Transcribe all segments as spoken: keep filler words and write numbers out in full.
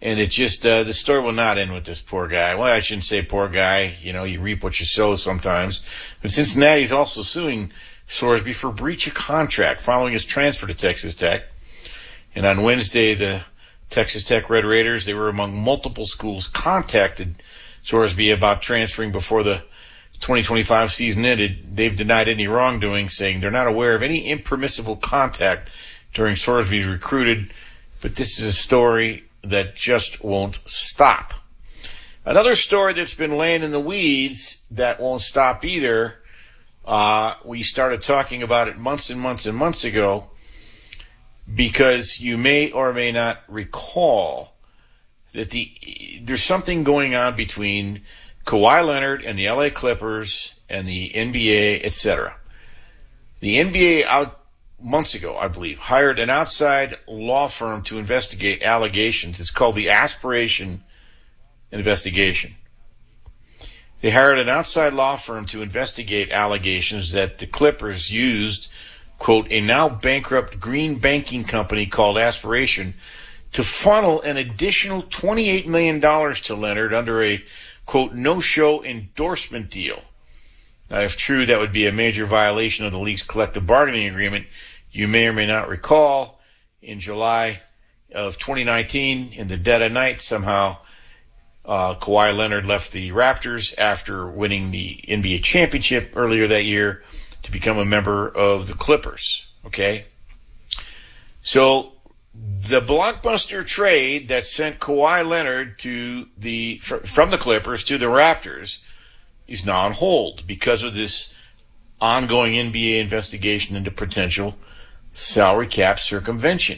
And it just, uh, the story will not end with this poor guy. Well, I shouldn't say poor guy. You know, you reap what you sow sometimes. But Cincinnati's also suing Sorsby for breach of contract following his transfer to Texas Tech. And on Wednesday, the Texas Tech Red Raiders, they were among multiple schools contacted Sorsby about transferring before the twenty twenty-five season ended. They've denied any wrongdoing, saying they're not aware of any impermissible contact during Sorsby's recruited. But this is a story that just won't stop. Another story that's been laying in the weeds that won't stop either. Uh, we started talking about it months and months and months ago because you may or may not recall that the there's something going on between Kawhi Leonard and the L A Clippers and the N B A, et cetera. The N B A out months ago, I believe, hired an outside law firm to investigate allegations. It's called the Aspiration Investigation. They hired an outside law firm to investigate allegations that the Clippers used, quote, a now bankrupt green banking company called Aspiration to funnel an additional twenty-eight million dollars to Leonard under a, quote, no-show endorsement deal. Now, if true, that would be a major violation of the league's collective bargaining agreement. You may or may not recall, in July of twenty nineteen, in the dead of night, somehow uh, Kawhi Leonard left the Raptors after winning the N B A championship earlier that year to become a member of the Clippers. Okay? So the blockbuster trade that sent Kawhi Leonard to the from the Clippers to the Raptors is now on hold because of this ongoing N B A investigation into potential salary cap circumvention.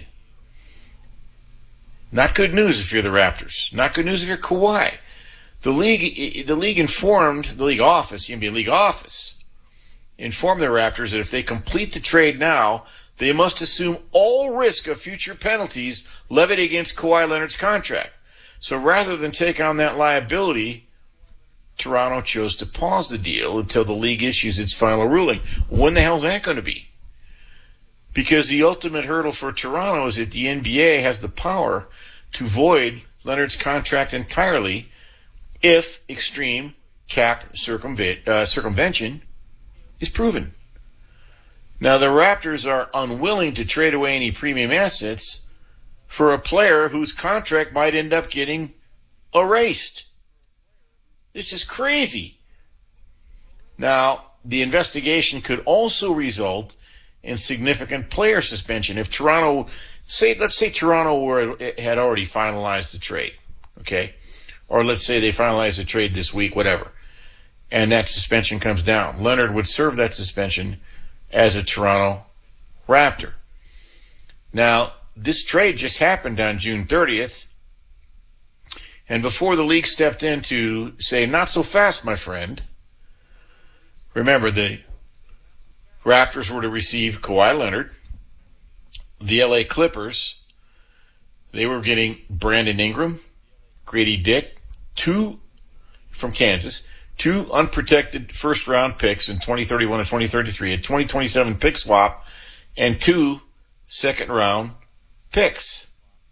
Not good news if you're the Raptors. Not good news if you're Kawhi. The league, the league informed the league office, the N B A league office, informed the Raptors that if they complete the trade now, they must assume all risk of future penalties levied against Kawhi Leonard's contract. So rather than take on that liability, Toronto chose to pause the deal until the league issues its final ruling. When the hell is that going to be? Because the ultimate hurdle for Toronto is that the N B A has the power to void Leonard's contract entirely if extreme cap circumve- uh, circumvention is proven. Now, the Raptors are unwilling to trade away any premium assets for a player whose contract might end up getting erased. This is crazy. Now, the investigation could also result in significant player suspension. If Toronto, say, let's say Toronto were, had already finalized the trade, okay? Or let's say they finalized the trade this week, whatever, and that suspension comes down. Leonard would serve that suspension as a Toronto Raptor. Now, this trade just happened on June thirtieth, and before the league stepped in to say, not so fast, my friend, remember, the Raptors were to receive Kawhi Leonard. The L A Clippers, they were getting Brandon Ingram, Grady Dick, two from Kansas, two unprotected first-round picks in twenty thirty-one and twenty thirty-three, a twenty twenty-seven pick swap, and two second-round picks.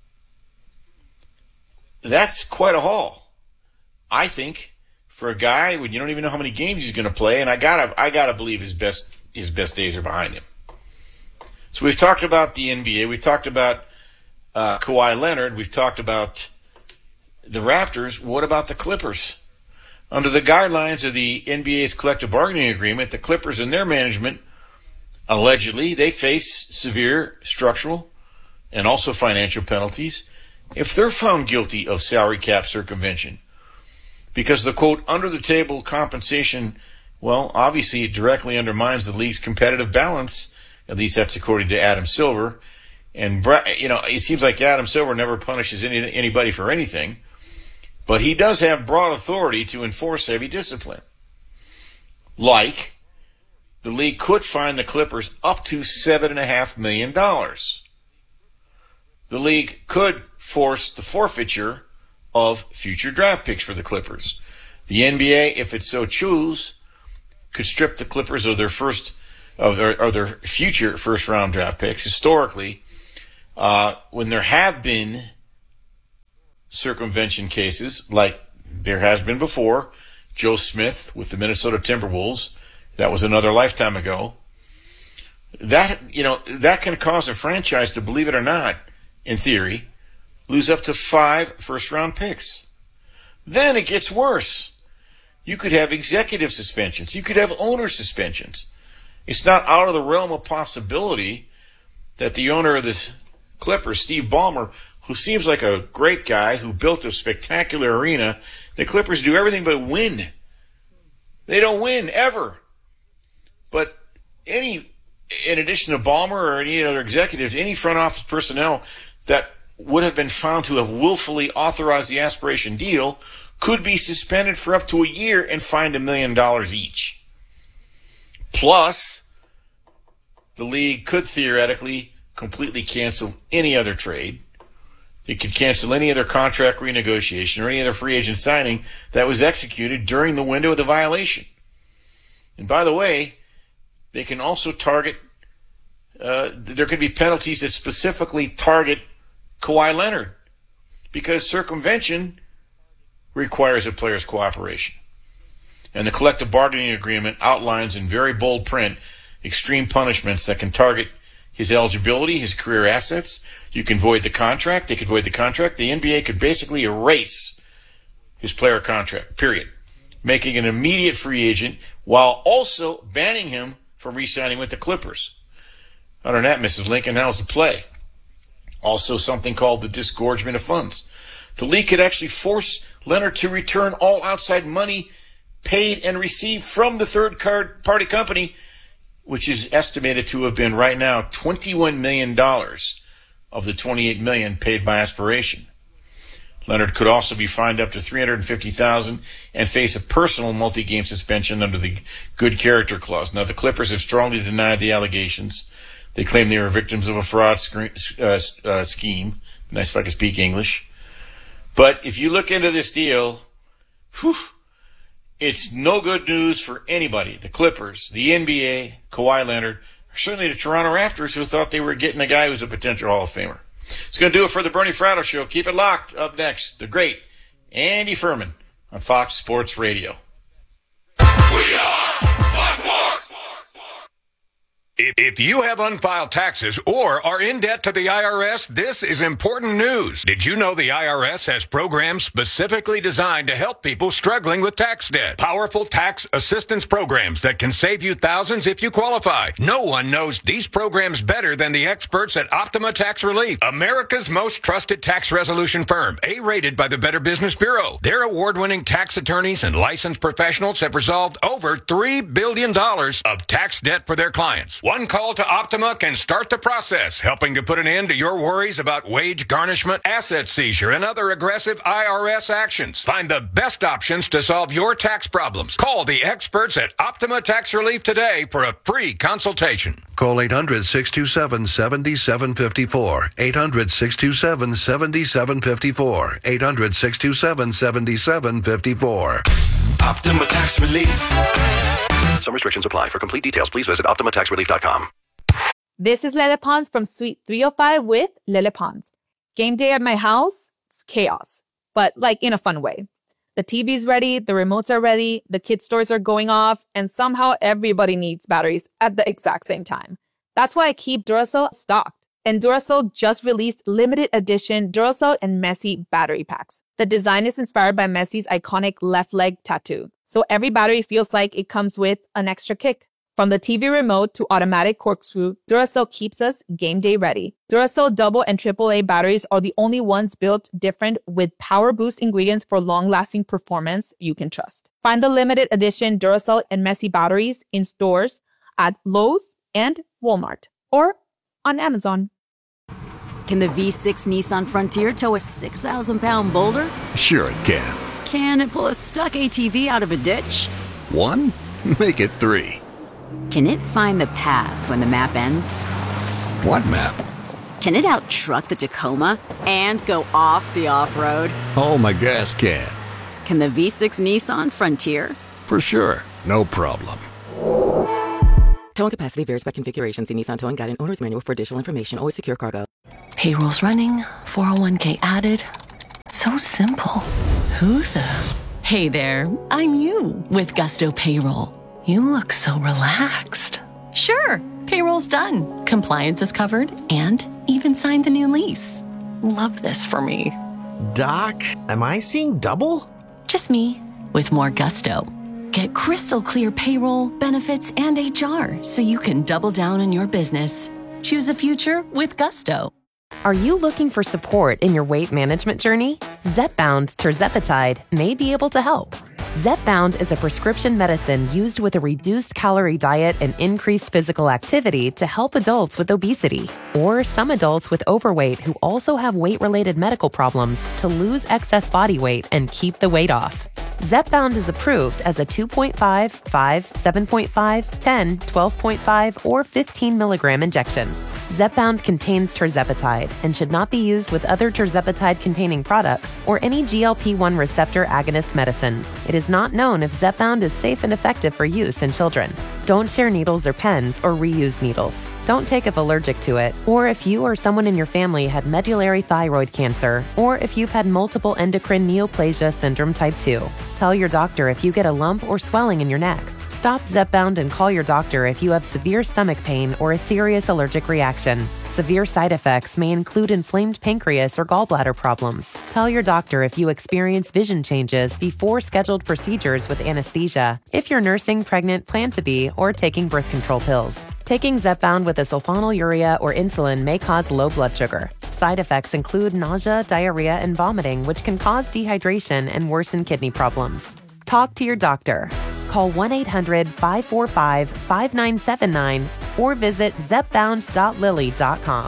That's quite a haul, I think, for a guy when you don't even know how many games he's going to play, and I gotta, I gotta believe his best, his best days are behind him. So we've talked about the N B A, we've talked about uh, Kawhi Leonard, we've talked about the Raptors. What about the Clippers? Under the guidelines of the N B A's collective bargaining agreement, the Clippers and their management, allegedly, they face severe structural and also financial penalties if they're found guilty of salary cap circumvention. Because the, quote, under-the-table compensation, well, obviously it directly undermines the league's competitive balance. At least that's according to Adam Silver. And, you know, it seems like Adam Silver never punishes any, anybody for anything. But he does have broad authority to enforce heavy discipline. Like, the league could fine the Clippers up to seven point five million dollars. The league could force the forfeiture of future draft picks for the Clippers. The N B A, if it so choose, could strip the Clippers of their first of their, of their future first-round draft picks. Historically, uh, when there have been circumvention cases like there has been before. Joe Smith with the Minnesota Timberwolves. That was another lifetime ago. That, you know, that can cause a franchise to, believe it or not, in theory, lose up to five first-round picks. Then it gets worse. You could have executive suspensions. You could have owner suspensions. It's not out of the realm of possibility that the owner of the Clippers, Steve Ballmer, who seems like a great guy who built a spectacular arena, the Clippers do everything but win. They don't win, ever. But any, in addition to Ballmer or any other executives, any front office personnel that would have been found to have willfully authorized the aspiration deal could be suspended for up to a year and fined a million dollars each. Plus, the league could theoretically completely cancel any other trade. They could cancel any other contract renegotiation or any other free agent signing that was executed during the window of the violation. And by the way, they can also target, uh, there could be penalties that specifically target Kawhi Leonard because circumvention requires a player's cooperation. And the collective bargaining agreement outlines in very bold print extreme punishments that can target his eligibility, his career assets. You can void the contract. They could void the contract. The N B A could basically erase his player contract, period, making an immediate free agent while also banning him from re-signing with the Clippers. Other than that, Missus Lincoln, how's the play? Also something called the disgorgement of funds. The league could actually force Leonard to return all outside money paid and received from the third-party company, which is estimated to have been right now twenty-one million dollars of the twenty-eight million dollars paid by Aspiration. Leonard could also be fined up to three hundred fifty thousand dollars and face a personal multi-game suspension under the good character clause. Now, the Clippers have strongly denied the allegations. They claim they were victims of a fraud sc- uh, uh, scheme. Nice if I could speak English. But if you look into this deal, whew, it's no good news for anybody. The Clippers, the N B A, Kawhi Leonard, or certainly the Toronto Raptors, who thought they were getting a guy who's a potential Hall of Famer. It's going to do it for the Bernie Fratto Show. Keep it locked. Up next, the great Andy Furman on Fox Sports Radio. We are Fox Sports. If, if you have unfiled taxes or are in debt to the I R S, this is important news. Did you know the I R S has programs specifically designed to help people struggling with tax debt? Powerful tax assistance programs that can save you thousands if you qualify. No one knows these programs better than the experts at Optima Tax Relief, America's most trusted tax resolution firm, A-rated by the Better Business Bureau. Their award-winning tax attorneys and licensed professionals have resolved over three billion dollars of tax debt for their clients. One call to Optima can start the process, helping to put an end to your worries about wage garnishment, asset seizure, and other aggressive I R S actions. Find the best options to solve your tax problems. Call the experts at Optima Tax Relief today for a free consultation. Call eight hundred, six two seven, seven seven five four. eight hundred, six two seven, seven seven five four. eight hundred, six two seven, seven seven five four. Optima Tax Relief. Some restrictions apply. For complete details, please visit optima tax relief dot com. This is Lele Pons from Suite three oh five with Lele Pons. Game day at my house, it's chaos, but like in a fun way. The T V's ready, the remotes are ready, the kids' toys are going off, and somehow everybody needs batteries at the exact same time. That's why I keep Duracell stocked. And Duracell just released limited edition Duracell and Messi battery packs. The design is inspired by Messi's iconic left leg tattoo. So every battery feels like it comes with an extra kick. From the T V remote to automatic corkscrew, Duracell keeps us game day ready. Duracell double and triple A batteries are the only ones built different with power boost ingredients for long-lasting performance you can trust. Find the limited edition Duracell and Messi batteries in stores at Lowe's and Walmart or on Amazon. Can the V six Nissan Frontier tow a six thousand pound boulder? Sure it can. Can it pull a stuck A T V out of a ditch? One? Make it three. Can it find the path when the map ends? What map? Can it out-truck the Tacoma and go off the off-road? Oh, my gas can. Can the V six Nissan Frontier? For sure. No problem. Towing capacity varies by configuration. See Nissan Towing Guide and Owner's Manual for additional information. Always secure cargo. Payroll's running, four oh one k added. So simple. Who the? Hey there, I'm you with Gusto Payroll. You look so relaxed. Sure, payroll's done. Compliance is covered and even signed the new lease. Love this for me. Doc, am I seeing double? Just me with more gusto. Get crystal clear payroll, benefits, and H R so you can double down on your business. Choose a future with Gusto. Are you looking for support in your weight management journey? Zepbound tirzepatide may be able to help. Zepbound is a prescription medicine used with a reduced calorie diet and increased physical activity to help adults with obesity or some adults with overweight who also have weight-related medical problems to lose excess body weight and keep the weight off. Zepbound is approved as a two point five, five, seven point five, ten, twelve point five, or fifteen milligram injection. Zepbound contains tirzepatide and should not be used with other tirzepatide-containing products or any G L P one receptor agonist medicines. It is not known if Zepbound is safe and effective for use in children. Don't share needles or pens or reuse needles. Don't take if allergic to it, or if you or someone in your family had medullary thyroid cancer, or if you've had multiple endocrine neoplasia syndrome type two. Tell your doctor if you get a lump or swelling in your neck. Stop Zepbound and call your doctor if you have severe stomach pain or a serious allergic reaction. Severe side effects may include inflamed pancreas or gallbladder problems. Tell your doctor if you experience vision changes before scheduled procedures with anesthesia, if you're nursing, pregnant, plan to be, or taking birth control pills. Taking Zepbound with a sulfonylurea or insulin may cause low blood sugar. Side effects include nausea, diarrhea, and vomiting, which can cause dehydration and worsen kidney problems. Talk to your doctor. Call one eight hundred, five four five, five nine seven nine or visit zepbound dot lilly dot com.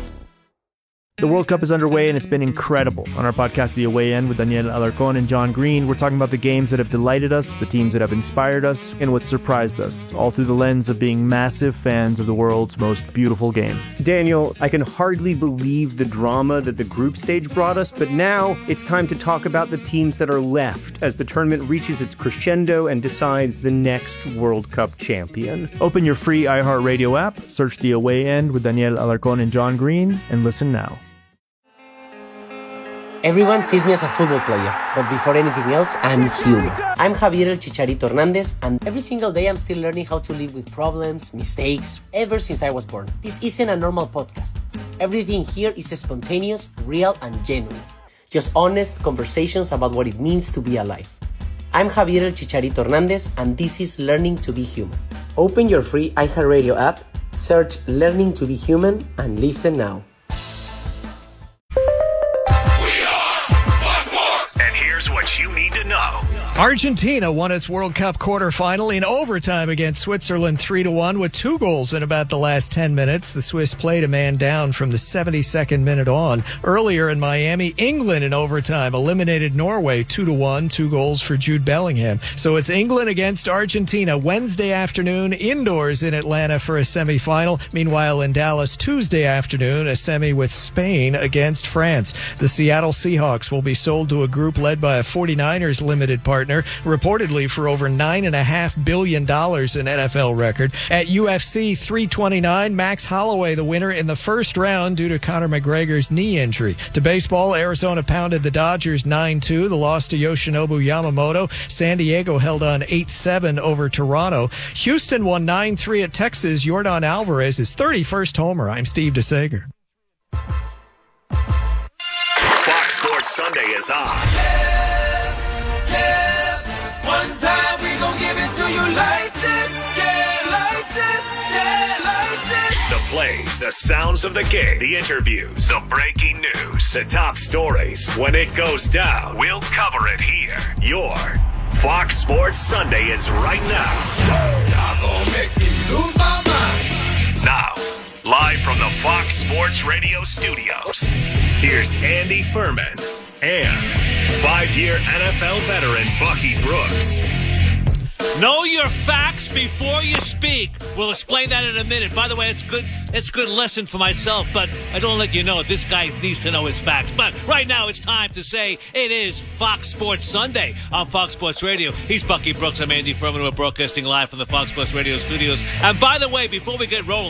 The World Cup is underway, and it's been incredible. On our podcast, The Away End, with Daniel Alarcón and John Green, we're talking about the games that have delighted us, the teams that have inspired us, and what surprised us, all through the lens of being massive fans of the world's most beautiful game. Daniel, I can hardly believe the drama that the group stage brought us, but now it's time to talk about the teams that are left as the tournament reaches its crescendo and decides the next World Cup champion. Open your free iHeartRadio app, search The Away End with Daniel Alarcón and John Green, and listen now. Everyone sees me as a football player, but before anything else, I'm human. I'm Javier El Chicharito Hernandez, and every single day I'm still learning how to live with problems, mistakes, ever since I was born. This isn't a normal podcast. Everything here is spontaneous, real, and genuine. Just honest conversations about what it means to be alive. I'm Javier El Chicharito Hernandez, and this is Learning to be Human. Open your free iHeartRadio app, search Learning to be Human, and listen now. What you need to know. Argentina won its World Cup quarterfinal in overtime against Switzerland three to one with two goals in about the last ten minutes. The Swiss played a man down from the seventy-second minute on. Earlier in Miami, England in overtime eliminated Norway two to one, two goals for Jude Bellingham. So it's England against Argentina Wednesday afternoon indoors in Atlanta for a semifinal. Meanwhile, in Dallas Tuesday afternoon, a semi with Spain against France. The Seattle Seahawks will be sold to a group led by a forty-niners limited partner, reportedly for over nine point five billion dollars, an N F L record. At U F C three twenty-nine, Max Holloway the winner in the first round due to Conor McGregor's knee injury. To baseball, Arizona pounded the Dodgers nine two. The loss to Yoshinobu Yamamoto. San Diego held on eight seven over Toronto. Houston won nine three at Texas. Yordan Alvarez's thirty-first homer. I'm Steve DeSager. Fox Sports Sunday is on. One time we gon' give it to you like this, yeah, like this, yeah, like this. The plays, the sounds of the game, the interviews, the breaking news, the top stories. When it goes down, we'll cover it here. Your Fox Sports Sunday is right now. Y'all gon' make me lose my mind. Now, live from the Fox Sports Radio studios, here's Andy Furman and five-year N F L veteran Bucky Brooks. Know your facts before you speak. We'll explain that in a minute. By the way, it's good. It's a good lesson for myself, but I don't let you know. This guy needs to know his facts. But right now, it's time to say it is Fox Sports Sunday on Fox Sports Radio. He's Bucky Brooks. I'm Andy Furman. We're broadcasting live from the Fox Sports Radio studios. And by the way, before we get rolling,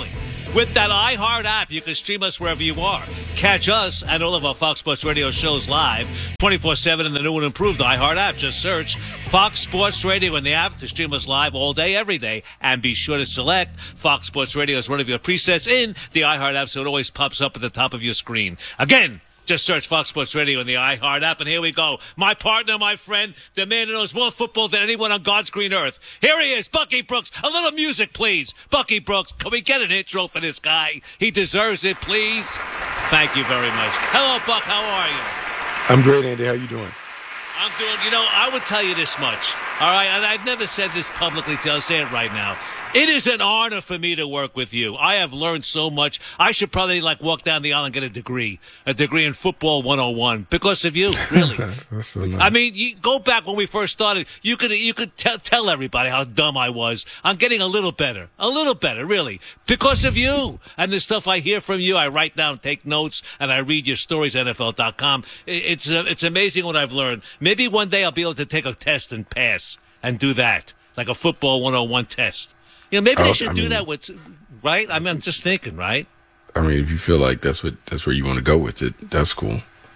With that iHeart app, you can stream us wherever you are. Catch us and all of our Fox Sports Radio shows live twenty-four seven in the new and improved iHeart app. Just search Fox Sports Radio in the app to stream us live all day, every day. And be sure to select Fox Sports Radio as one of your presets in the iHeart app so it always pops up at the top of your screen. Again, just search Fox Sports Radio in the iHeart app, and here we go. My partner, my friend, the man who knows more football than anyone on God's green earth. Here he is, Bucky Brooks. A little music, please. Bucky Brooks, can we get an intro for this guy? He deserves it, please. Thank you very much. Hello, Buck. How are you? I'm great, Andy. How you doing? I'm doing, you know, I would tell you this much. All right, and I've never said this publicly, so I'll say it right now. It is an honor for me to work with you. I have learned so much. I should probably, like, walk down the aisle and get a degree, a degree in football one oh one because of you, really. That's so nice. I mean, you go back when we first started. You could you could tell tell everybody how dumb I was. I'm getting a little better, a little better, really, because of you and the stuff I hear from you. I write down, take notes, and I read your stories at N F L dot com. It's uh, it's amazing what I've learned. Maybe one day I'll be able to take a test and pass and do that, like a football one oh one test. You know, maybe Oh, they should I do mean- that with, right? I mean, I'm just thinking, right? I mean, if you feel like that's what that's where you want to go with it, that's cool.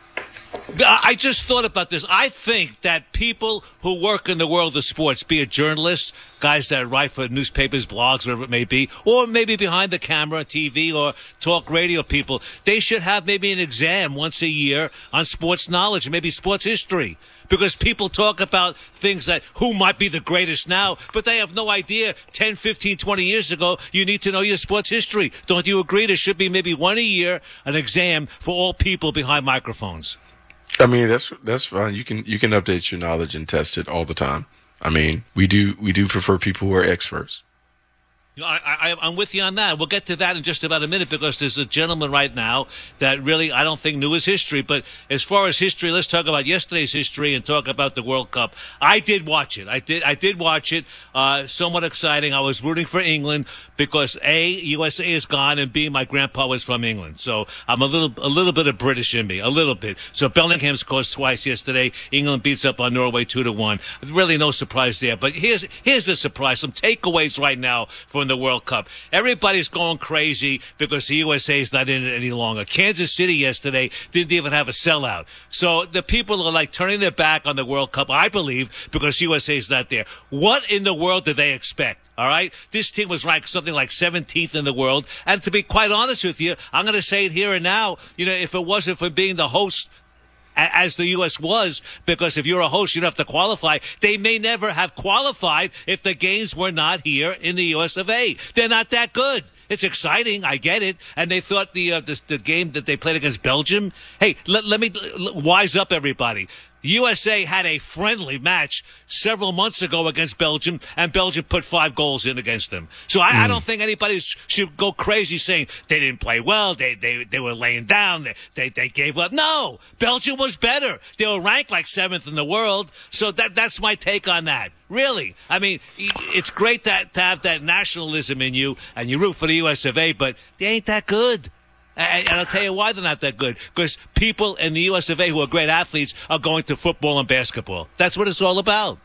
I I just thought about this. I think that people who work in the world of sports, be it journalists, guys that write for newspapers, blogs, whatever it may be, or maybe behind the camera, T V, or talk radio people, they should have maybe an exam once a year on sports knowledge, maybe sports history. Because people talk about things that who might be the greatest now, but they have no idea ten, fifteen, twenty years ago, you need to know your sports history. Don't you agree? There should be maybe one a year, an exam for all people behind microphones. I mean, that's that's fine. You can you can update your knowledge and test it all the time. I mean, we do we do prefer people who are experts. I, I, I'm with you on that. We'll get to that in just about a minute because there's a gentleman right now that really I don't think knew his history. But as far as history, let's talk about yesterday's history and talk about the World Cup. I did watch it. I did. I did watch it. Uh, somewhat exciting. I was rooting for England because A, U S A is gone, and B, my grandpa was from England. So I'm a little, a little bit of British in me, a little bit. So Bellingham scored twice yesterday. England beats up on Norway two to one. Really no surprise there. But here's here's a surprise. Some takeaways right now from the World Cup. Everybody's going crazy because the U S A is not in it any longer. Kansas City yesterday didn't even have a sellout. So the people are like turning their back on the World Cup, I believe, because U S A is not there. What in the world did they expect? All right? This team was ranked something like seventeenth in the world. And to be quite honest with you, I'm going to say it here and now, you know, if it wasn't for being the host as the U S was, because if you're a host, you don't have to qualify. They may never have qualified if the games were not here in the U S of A. They're not that good. It's exciting, I get it. And they thought the uh, the, the game that they played against Belgium. Hey, let, let me l- wise up everybody. U S A had a friendly match several months ago against Belgium, and Belgium put five goals in against them. So I, mm. I don't think anybody sh- should go crazy saying they didn't play well, they they they were laying down, they, they they gave up. No, Belgium was better. They were ranked like seventh in the world. So that that's my take on that. Really, I mean, it's great that to have that nationalism in you, and you root for the U S of A, but they ain't that good. And I'll tell you why they're not that good. Because people in the U S of A who are great athletes are going to football and basketball. That's what it's all about.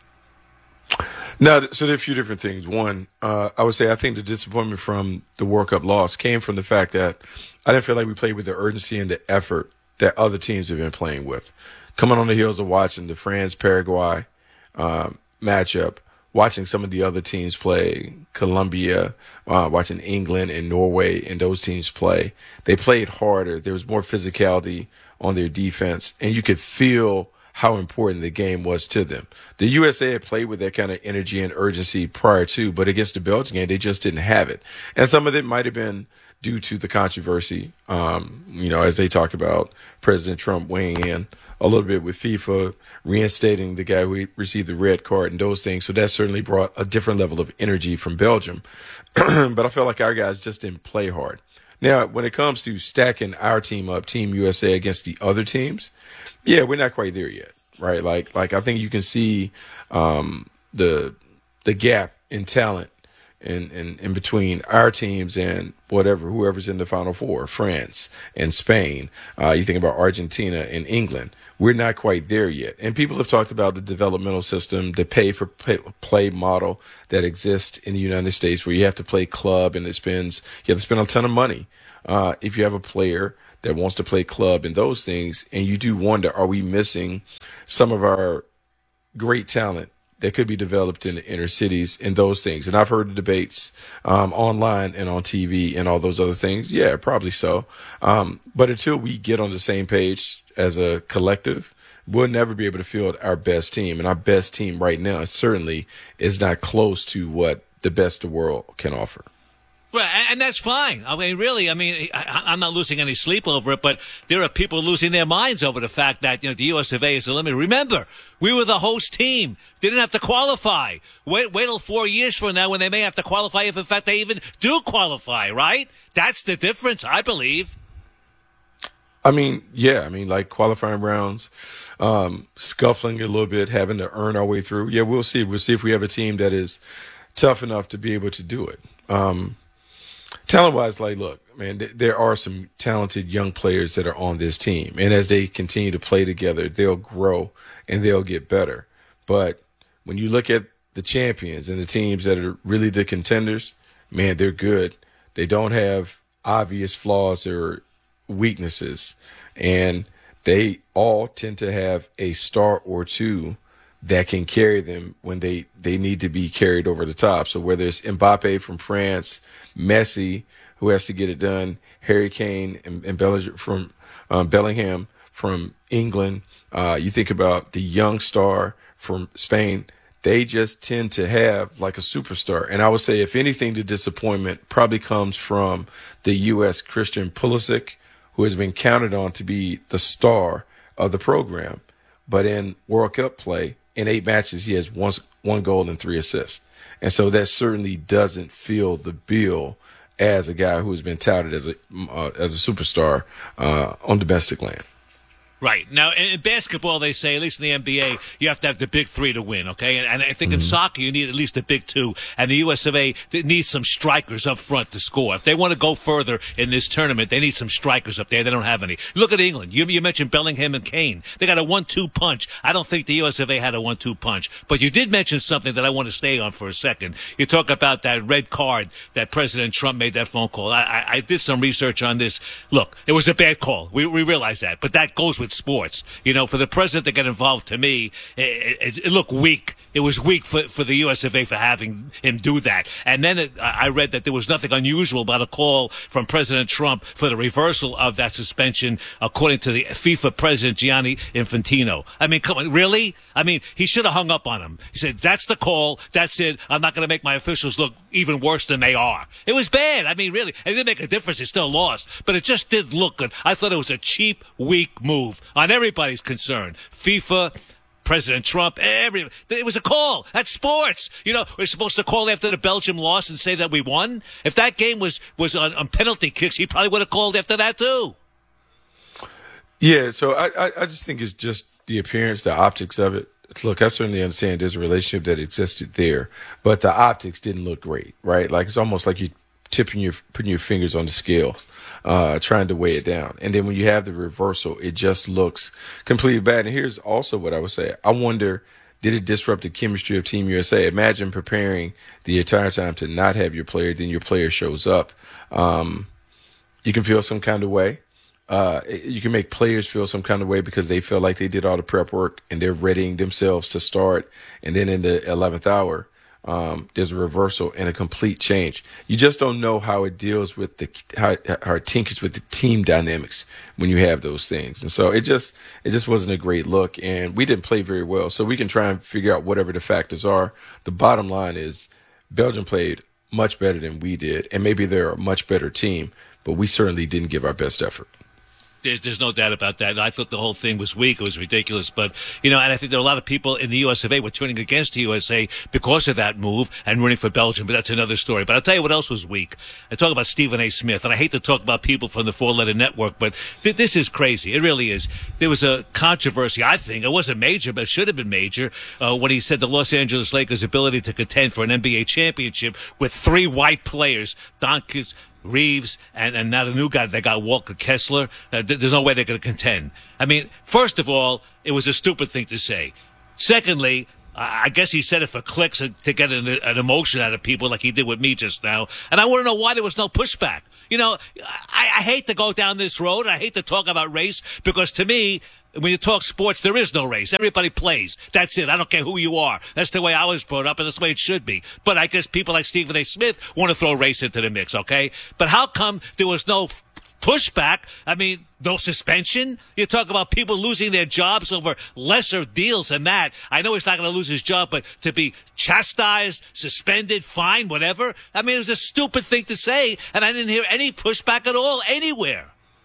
No, so there are a few different things. One, uh, I would say I think the disappointment from the World Cup loss came from the fact that I didn't feel like we played with the urgency and the effort that other teams have been playing with. Coming on the heels of watching the France-Paraguay uh, matchup, watching some of the other teams play, Colombia, uh, watching England and Norway and those teams play, they played harder. There was more physicality on their defense, and you could feel how important the game was to them. The U S A had played with that kind of energy and urgency prior to, but against the Belgian game, they just didn't have it. And some of it might have been due to the controversy, um, you know, as they talk about President Trump weighing in a little bit with FIFA, reinstating the guy who received the red card and those things. So that certainly brought a different level of energy from Belgium. But I felt like our guys just didn't play hard. Now, when it comes to stacking our team up, Team U S A against the other teams, yeah, we're not quite there yet, right? Like, like I think you can see um, the the gap in talent in, in, in between our teams and whatever, whoever's in the Final Four, France and Spain. Uh, you think about Argentina and England. We're not quite there yet. And people have talked about the developmental system, the pay for play, play model that exists in the United States, where you have to play club and it spends, you have to spend a ton of money. Uh, if you have a player that wants to play club and those things, and you do wonder, are we missing some of our great talent that could be developed in the inner cities and those things? And I've heard the debates um, online and on T V and all those other things. Yeah, probably so. Um, but until we get on the same page as a collective, we'll never be able to field our best team. And our best team right now certainly is not close to what the best the world can offer. Right, and that's fine. I mean, really, I mean, I, I'm not losing any sleep over it, but there are people losing their minds over the fact that, you know, the U S of A is eliminated. Remember, we were the host team. They didn't have to qualify. Wait, wait till four years from now when they may have to qualify, if in fact they even do qualify, right? That's the difference, I believe. I mean, yeah, I mean, like qualifying rounds, um, scuffling a little bit, having to earn our way through. Yeah, we'll see. We'll see if we have a team that is tough enough to be able to do it. Um, Talent-wise, like, look, man, th- there are some talented young players that are on this team. And as they continue to play together, they'll grow and they'll get better. But when you look at the champions and the teams that are really the contenders, man, they're good. They don't have obvious flaws or weaknesses. And they all tend to have a star or two that can carry them when they, they need to be carried over the top. So whether it's Mbappe from France, Messi, who has to get it done, Harry Kane and, and Bellinger from um, Bellingham from England, uh, you think about the young star from Spain, they just tend to have like a superstar. And I would say, if anything, the disappointment probably comes from the U S Christian Pulisic, who has been counted on to be the star of the program. But in World Cup play, in eight matches, he has one, one goal and three assists. And so that certainly doesn't feel the bill as a guy who has been touted as a uh, as a superstar uh, on domestic land. Right. Now, in basketball, they say, at least in the N B A, you have to have the big three to win, okay? And, and I think mm-hmm. in soccer, you need at least the big two. And the U S of A needs some strikers up front to score. If they want to go further in this tournament, they need some strikers up there. They don't have any. Look at England. You, you mentioned Bellingham and Kane. They got a one two punch. I don't think the U S of A had a one two punch. But you did mention something that I want to stay on for a second. You talk about that red card that President Trump made that phone call. I, I, I did some research on this. Look, it was a bad call. We, we realize that. But that goes with sports. You know, for the president to get involved, to me, it, it, it looked weak. It was weak for, for the U S of A for having him do that. And then it, I read that there was nothing unusual about a call from President Trump for the reversal of that suspension, according to the FIFA president, Gianni Infantino. I mean, come on, really? I mean, he should have hung up on him. He said, that's the call. That's it. I'm not going to make my officials look even worse than they are. It was bad. I mean, really. It didn't make a difference. It still lost. But it just didn't look good. I thought it was a cheap, weak move on everybody's concern. FIFA, President Trump, every, it was a call. That's sports. You know, we're supposed to call after the Belgium loss and say that we won. If that game was, was on, on penalty kicks, he probably would have called after that too. Yeah, so I, I, I just think it's just the appearance, the optics of it. It's, look, I certainly understand there's a relationship that existed there, but the optics didn't look great, right? Like, it's almost like you're tipping your, putting your fingers on the scale, uh, trying to weigh it down. And then when you have the reversal, it just looks completely bad. And here's also what I would say. I wonder, did it disrupt the chemistry of Team U S A? Imagine preparing the entire time to not have your player, then your player shows up. Um, you can feel some kind of way. Uh, you can make players feel some kind of way because they feel like they did all the prep work and they're readying themselves to start. And then in the eleventh hour, Um, there's a reversal and a complete change. You just don't know how it deals with the, how, how it tinkers with the team dynamics when you have those things. And so it just, it just wasn't a great look, and we didn't play very well. So we can try and figure out whatever the factors are. The bottom line is Belgium played much better than we did, and maybe they're a much better team, but we certainly didn't give our best effort. There's, there's no doubt about that. I thought the whole thing was weak. It was ridiculous. But, you know, and I think there are a lot of people in the U S of A were turning against the U S A because of that move and rooting for Belgium. But that's another story. But I'll tell you what else was weak. I talk about Stephen A. Smith. And I hate to talk about people from the four-letter network, but th- this is crazy. It really is. There was a controversy, I think. It wasn't major, but it should have been major, uh, when he said the Los Angeles Lakers' ability to contend for an N B A championship with three white players, Doncic, Reeves, and, and now the new guy, they got Walker Kessler. Uh, th- there's no way they're going to contend. I mean, first of all, it was a stupid thing to say. Secondly, I, I guess he said it for clicks to get an, an emotion out of people like he did with me just now. And I want to know why there was no pushback. You know, I, I hate to go down this road. I hate to talk about race because to me, when you talk sports, there is no race. Everybody plays. That's it. I don't care who you are. That's the way I was brought up, and that's the way it should be. But I guess people like Stephen A. Smith want to throw race into the mix, okay? But how come there was no f- pushback? I mean, no suspension? You talk about people losing their jobs over lesser deals than that. I know he's not going to lose his job, but to be chastised, suspended, fined, whatever, I mean, it was a stupid thing to say, and I didn't hear any pushback at all anywhere.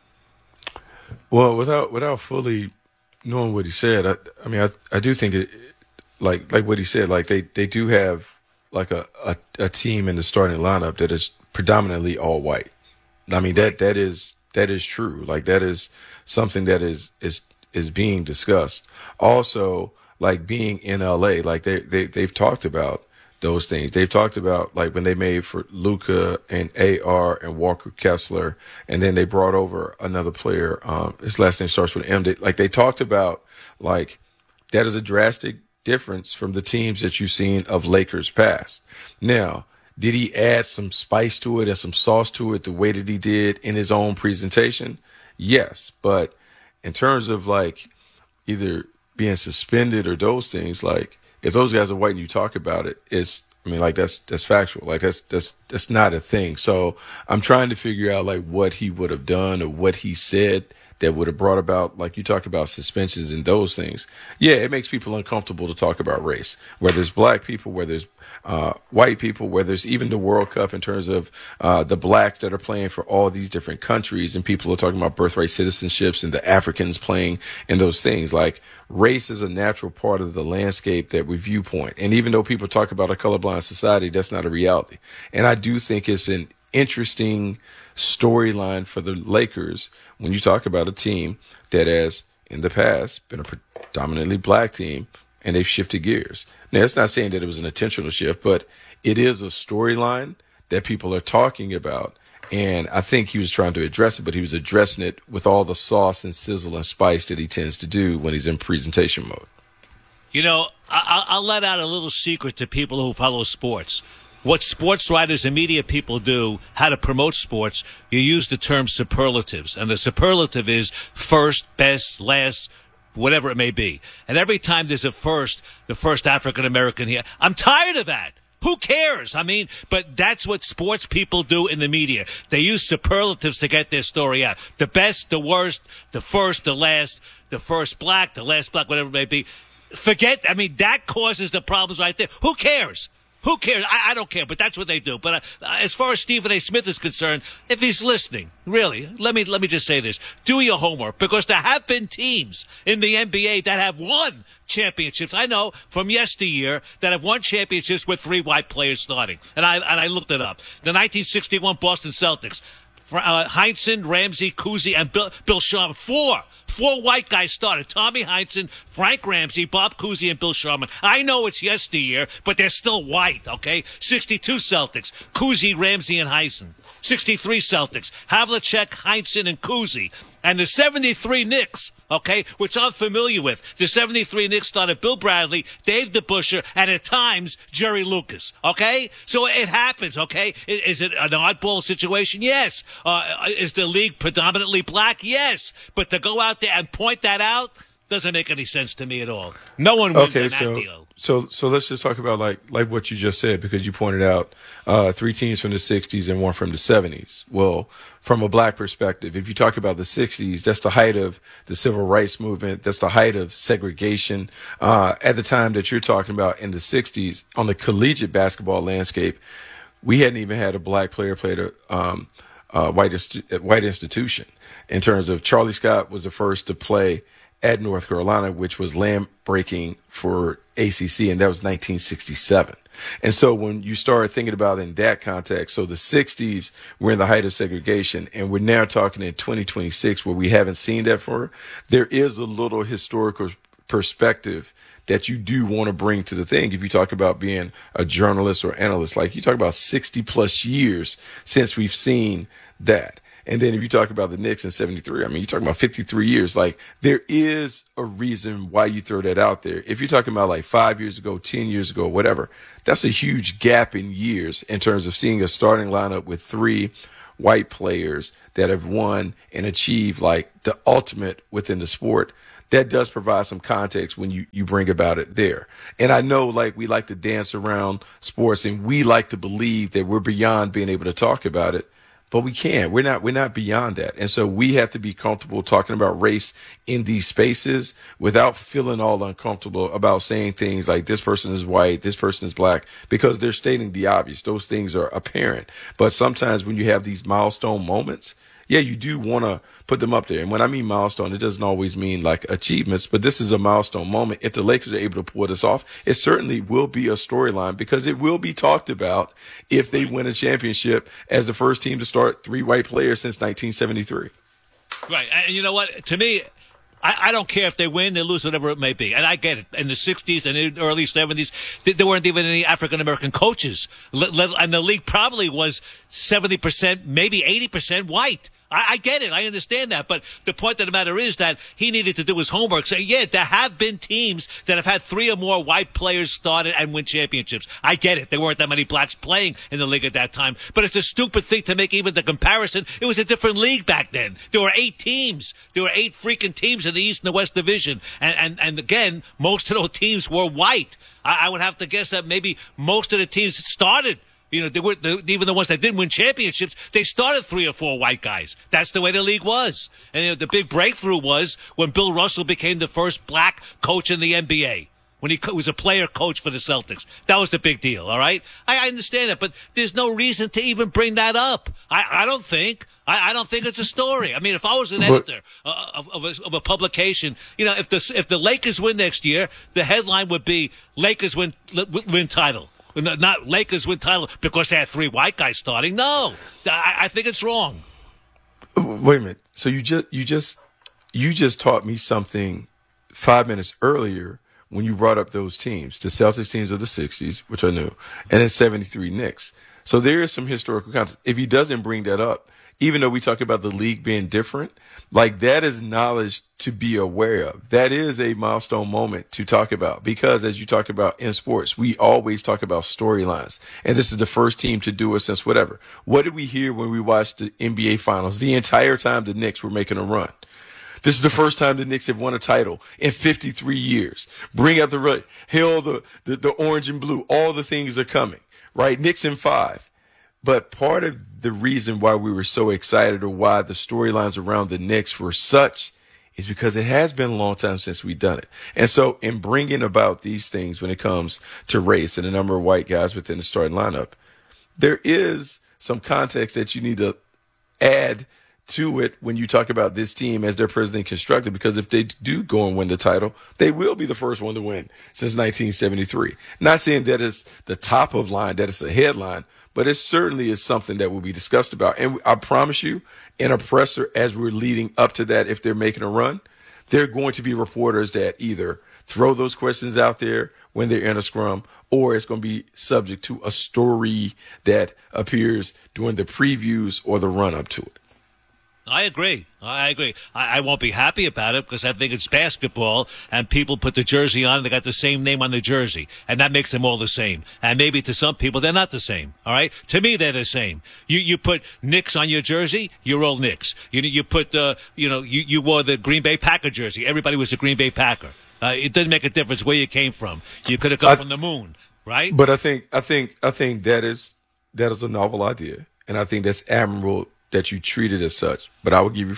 Well, without without fully knowing what he said, I, I mean, I I do think it, like like what he said, like they, they do have like a, a, a team in the starting lineup that is predominantly all white. I mean, that that is that is true. Like that is something that is is is being discussed. Also, like being in L A, like they they they've talked about those things. They've talked about like when they made for Luka and A R and Walker Kessler, and then they brought over another player. Um, his last name starts with M. They, like they talked about like that is a drastic difference from the teams that you've seen of Lakers past. Now, did he add some spice to it and some sauce to it the way that he did in his own presentation? Yes. But in terms of like either being suspended or those things, like if those guys are white and you talk about it, it's, I mean, like that's, that's factual. Like that's, that's, that's not a thing. So I'm trying to figure out like what he would have done or what he said that would have brought about, like you talk about suspensions and those things. Yeah, it makes people uncomfortable to talk about race, whether it's black people, whether it's uh, white people, whether it's even the World Cup in terms of uh, the blacks that are playing for all these different countries, and people are talking about birthright citizenships and the Africans playing in those things. Like race is a natural part of the landscape that we viewpoint. And even though people talk about a colorblind society, that's not a reality. And I do think it's an interesting storyline for the Lakers when you talk about a team that has in the past been a predominantly black team and they've shifted gears. Now, it's not saying that it was an intentional shift, but it is a storyline that people are talking about. And I think he was trying to address it, but he was addressing it with all the sauce and sizzle and spice that he tends to do when he's in presentation mode. You know, I- I'll let out a little secret to people who follow sports. What sports writers and media people do, how to promote sports, you use the term superlatives. And the superlative is first, best, last, whatever it may be. And every time there's a first, the first African-American here, I'm tired of that. Who cares? I mean, but that's what sports people do in the media. They use superlatives to get their story out. The best, the worst, the first, the last, the first black, the last black, whatever it may be. Forget, I mean, that causes the problems right there. Who cares? Who cares? I, I don't care, but that's what they do. But uh, as far as Stephen A. Smith is concerned, if he's listening, really, let me let me just say this. Do your homework, because there have been teams in the N B A that have won championships. I know from yesteryear that have won championships with three white players starting. And I and I looked it up. The nineteen sixty-one Boston Celtics. Uh, Heinsohn, Ramsey, Cousy, and Bill, Bill Sharman. Four. Four white guys started. Tommy Heinsohn, Frank Ramsey, Bob Cousy, and Bill Sharman. I know it's yesteryear, but they're still white, okay? sixty-two Celtics. Cousy, Ramsey, and Heinsohn. sixty-three Celtics. Havlicek, Heinsohn, and Cousy. And the seventy-three Knicks, okay, which I'm familiar with. The seventy-three Knicks started Bill Bradley, Dave DeBusschere, and at times Jerry Lucas, okay? So it happens, okay? Is it an oddball situation? Yes. Uh, is the league predominantly black? Yes. But to go out there and point that out doesn't make any sense to me at all. No one wins okay, on that so, deal. So, so let's just talk about like like what you just said, because you pointed out uh, three teams from the sixties and one from the seventies. Well, from a black perspective, if you talk about the sixties, that's the height of the civil rights movement. That's the height of segregation. Uh, at the time that you're talking about in the sixties, on the collegiate basketball landscape, we hadn't even had a black player play the um, uh, white inst- white institution. In terms of Charlie Scott was the first to play at North Carolina, which was land breaking for A C C, and that was nineteen sixty-seven. And so when you start thinking about it in that context, so the sixties were in the height of segregation, and we're now talking in twenty twenty-six where we haven't seen that for, there is a little historical perspective that you do want to bring to the thing. If you talk about being a journalist or analyst, like you talk about sixty plus years since we've seen that. And then if you talk about the Knicks in seventy-three, I mean, you're talking about fifty-three years. Like, there is a reason why you throw that out there. If you're talking about like five years ago, ten years ago, whatever, that's a huge gap in years in terms of seeing a starting lineup with three white players that have won and achieved like the ultimate within the sport. That does provide some context when you, you bring about it there. And I know, like, we like to dance around sports and we like to believe that we're beyond being able to talk about it. But we can't. We're not. We're not beyond that. And so we have to be comfortable talking about race in these spaces without feeling all uncomfortable about saying things like this person is white, this person is black, because they're stating the obvious. Those things are apparent. But sometimes when you have these milestone moments, yeah, you do want to put them up there. And when I mean milestone, it doesn't always mean like achievements, but this is a milestone moment. If the Lakers are able to pull this off, it certainly will be a storyline because it will be talked about if they win a championship as the first team to start three white players since nineteen seventy-three. Right. And you know what? To me, I, I don't care if they win, they lose, whatever it may be. And I get it. In the sixties and in the early seventies, there weren't even any African-American coaches. And the league probably was seventy percent, maybe eighty percent white. I, I get it. I understand that. But the point of the matter is that he needed to do his homework. So, yeah, there have been teams that have had three or more white players started and win championships. I get it. There weren't that many blacks playing in the league at that time. But it's a stupid thing to make even the comparison. It was a different league back then. There were eight teams. There were eight freaking teams in the East and the West Division. And, and, and again, most of those teams were white. I, I would have to guess that maybe most of the teams started. You know, they were the, even the ones that didn't win championships, they started three or four white guys. That's the way the league was. And you know, the big breakthrough was when Bill Russell became the first black coach in the N B A. When he was a player coach for the Celtics. That was the big deal, all right? I, I understand that, but there's no reason to even bring that up. I, I don't think. I, I don't think it's a story. I mean, if I was an editor uh, of, of, a, of a publication, you know, if the, if the Lakers win next year, the headline would be Lakers win, win title. Not Lakers win title because they had three white guys starting. No, I, I think it's wrong. Wait a minute. So you just you just you just taught me something five minutes earlier when you brought up those teams, the Celtics teams of the sixties, which I knew, and then seventy-three Knicks. So there is some historical context. If he doesn't bring that up, even though we talk about the league being different, like that is knowledge to be aware of. That is a milestone moment to talk about because as you talk about in sports, we always talk about storylines. And this is the first team to do it since whatever. What did we hear when we watched the N B A finals? The entire time the Knicks were making a run. This is the first time the Knicks have won a title in fifty-three years. Bring out the red, hail the, the, the orange and blue. All the things are coming, right? Knicks in five. But part of the reason why we were so excited or why the storylines around the Knicks were such is because it has been a long time since we've done it. And so in bringing about these things when it comes to race and the number of white guys within the starting lineup, there is some context that you need to add to it when you talk about this team as their president constructed, because if they do go and win the title, they will be the first one to win since nineteen seventy-three. Not saying that it's the top of line, that it's a headline, but it certainly is something that will be discussed about. And I promise you, in a presser, as we're leading up to that, if they're making a run, there are going to be reporters that either throw those questions out there when they're in a scrum, or it's going to be subject to a story that appears during the previews or the run-up to it. I agree. I agree. I, I won't be happy about it because I think it's basketball and people put the jersey on and they got the same name on the jersey and that makes them all the same. And maybe to some people they're not the same. All right. To me, they're the same. You, you put Knicks on your jersey, you're all Knicks. You, you put, uh, you know, you, you wore the Green Bay Packer jersey. Everybody was a Green Bay Packer. Uh, it didn't make a difference where you came from. You could have come I, from the moon, right? But I think, I think, I think that is, that is a novel idea. And I think that's admirable that you treat it as such. But I will give you from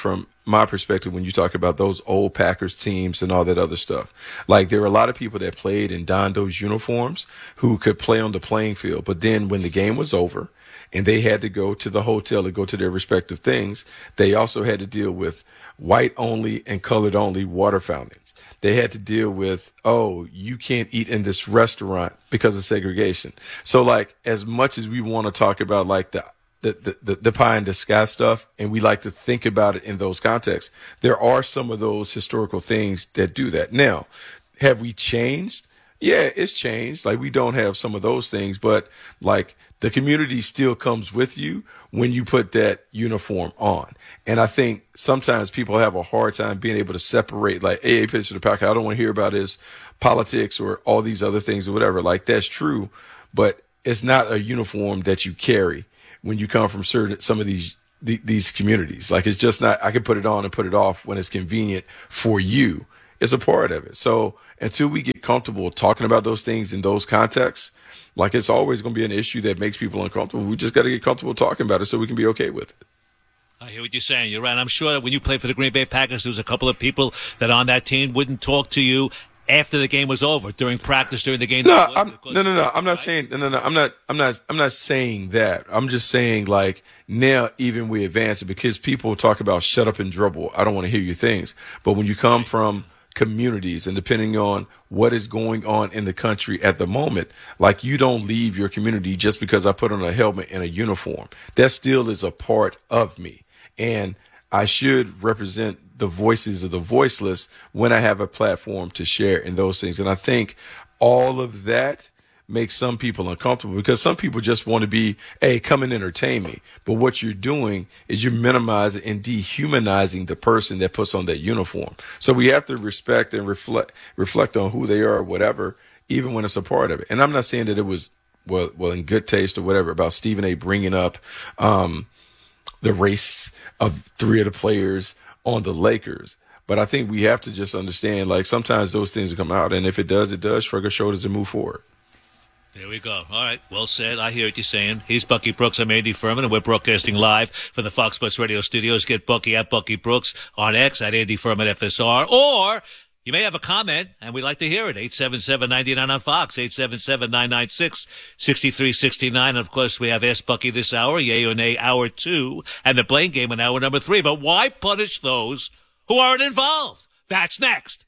my perspective when you talk about those old Packers teams and all that other stuff. Like, there were a lot of people that played and donned those uniforms who could play on the playing field. But then when the game was over and they had to go to the hotel to go to their respective things, they also had to deal with white only and colored only water fountains. They had to deal with, oh, you can't eat in this restaurant because of segregation. So, like, as much as we want to talk about, like, the The, the, the pie in the sky stuff, and we like to think about it in those contexts, there are some of those historical things that do that. Now, have we changed? Yeah, it's changed. Like, we don't have some of those things, but like the community still comes with you when you put that uniform on. And I think sometimes people have a hard time being able to separate, like, hey, hey, pitch to the Packer, I don't want to hear about his politics or all these other things or whatever. Like, that's true, but it's not a uniform that you carry when you come from certain, some of these, the, these communities. Like, it's just not, I can put it on and put it off when it's convenient for you. It's a part of it. So until we get comfortable talking about those things in those contexts, like, it's always going to be an issue that makes people uncomfortable. We just got to get comfortable talking about it so we can be okay with it. I hear what you're saying. You're right. I'm sure that when you played for the Green Bay Packers, there was a couple of people that on that team wouldn't talk to you after the game was over, during practice, during the game. No, I'm, no, no, no. I'm not saying, no, no, no. I'm not, I'm not, I'm not saying that. I'm just saying, like, now even we advance it because people talk about shut up and dribble. I don't want to hear your things. But when you come from communities and depending on what is going on in the country at the moment, like, you don't leave your community just because I put on a helmet and a uniform. That still is a part of me. And I should represent the voices of the voiceless when I have a platform to share in those things. And I think all of that makes some people uncomfortable because some people just want to be, hey, come and entertain me. But what you're doing is you're minimizing and dehumanizing the person that puts on that uniform. So we have to respect and reflect, reflect on who they are or whatever, even when it's a part of it. And I'm not saying that it was, well, well, in good taste or whatever about Stephen A. bringing up, um, the race of three of the players on the Lakers. But I think we have to just understand, like, sometimes those things come out, and if it does, it does. Shrug our shoulders and move forward. There we go. All right. Well said. I hear what you're saying. He's Bucky Brooks. I'm Andy Furman, and we're broadcasting live from the Fox Sports Radio studios. Get Bucky at Bucky Brooks on X at Andy Furman F S R. Or you may have a comment, and we'd like to hear it. eight seven seven, nine nine on Fox, eight seven seven, nine nine six, six three six nine. And, of course, we have Ask Bucky this hour, Yay or Nay, hour two, and the Blame Game in hour number three. But why punish those who aren't involved? That's next.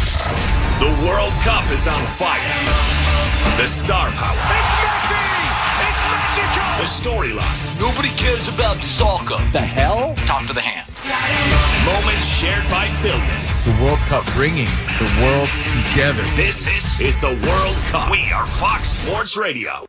The World Cup is on fire. The star power. It's Messi! It's Mexico! The storylines. Nobody cares about soccer. The hell? Talk to the hand. Moments shared by billions. The World Cup bringing the world together. This, this is the World Cup. We are Fox Sports Radio.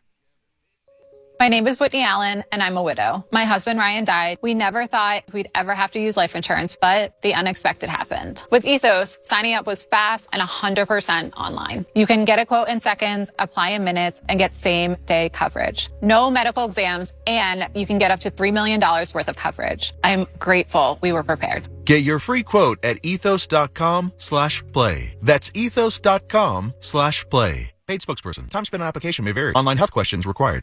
My name is Whitney Allen, and I'm a widow. My husband, Ryan, died. We never thought we'd ever have to use life insurance, but the unexpected happened. With Ethos, signing up was fast and one hundred percent online. You can get a quote in seconds, apply in minutes, and get same-day coverage. No medical exams, and you can get up to three million dollars worth of coverage. I'm grateful we were prepared. Get your free quote at ethos.com slash play. That's ethos.com slash play. Paid spokesperson. Time spent on application may vary. Online health questions required.